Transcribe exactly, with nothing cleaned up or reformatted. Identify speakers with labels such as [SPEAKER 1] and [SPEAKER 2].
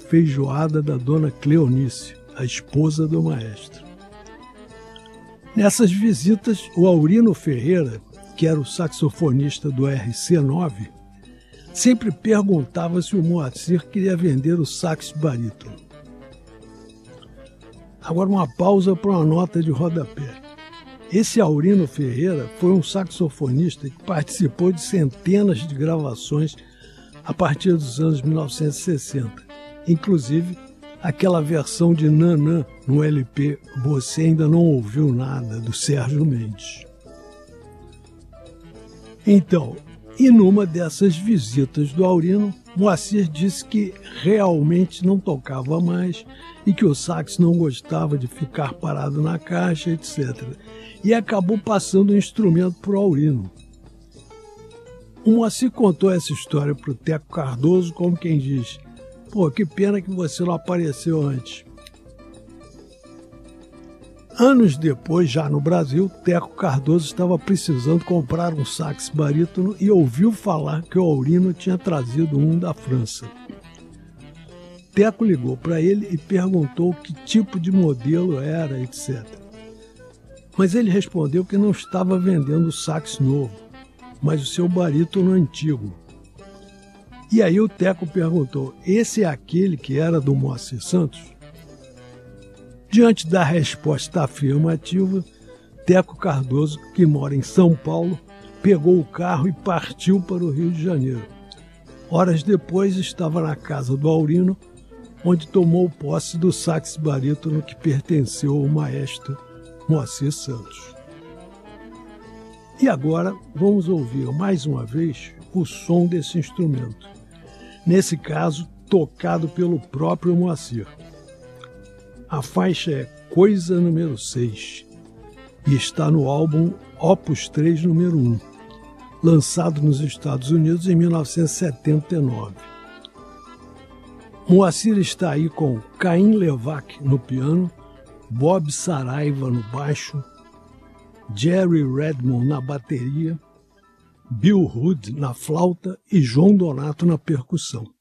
[SPEAKER 1] feijoada da dona Cleonice, a esposa do maestro. Nessas visitas, o Aurino Ferreira, que era o saxofonista do R C nove, sempre perguntava se o Moacir queria vender o sax barítono. Agora uma pausa para uma nota de rodapé. Esse Aurino Ferreira foi um saxofonista que participou de centenas de gravações a partir dos anos mil novecentos e sessenta, inclusive aquela versão de Nanã no L P Você Ainda Não Ouviu Nada, do Sérgio Mendes. Então, e numa dessas visitas do Aurino, Moacir disse que realmente não tocava mais e que o sax não gostava de ficar parado na caixa, etcétera. E acabou passando o instrumento para o Aurino. O Moacir contou essa história para o Teco Cardoso como quem diz: pô, que pena que você não apareceu antes. Anos depois, já no Brasil, Teco Cardoso estava precisando comprar um sax barítono e ouviu falar que o Aurino tinha trazido um da França. Teco ligou para ele e perguntou que tipo de modelo era, etcétera. Mas ele respondeu que não estava vendendo o sax novo, mas o seu barítono antigo. E aí o Teco perguntou: esse é aquele que era do Moacir Santos? Diante da resposta afirmativa, Teco Cardoso, que mora em São Paulo, pegou o carro e partiu para o Rio de Janeiro. Horas depois estava na casa do Aurino, onde tomou posse do sax barítono que pertenceu ao maestro Moacir Santos. E agora vamos ouvir mais uma vez o som desse instrumento, nesse caso tocado pelo próprio Moacir. A faixa é Coisa número seis e está no álbum Opus três número um, lançado nos Estados Unidos em mil novecentos e setenta e nove. Moacir está aí com Caim Levac no piano, Bob Saraiva no baixo, Jerry Redmond na bateria, Bill Hood na flauta e João Donato na percussão.